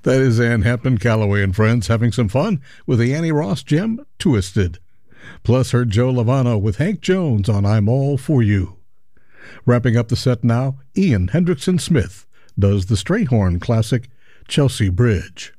That is Ann Hampton Calloway and friends having some fun with the Annie Ross gem Twisted. Plus heard Joe Lovano with Hank Jones on I'm All For You. Wrapping up the set now, Ian Hendrickson Smith does the Strayhorn classic Chelsea Bridge.